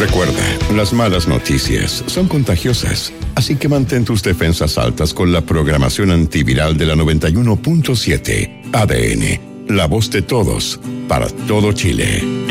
Recuerda, las malas noticias son contagiosas, así que mantén tus defensas altas con la programación antiviral de la 91.7 ADN, la voz de todos, para todo Chile.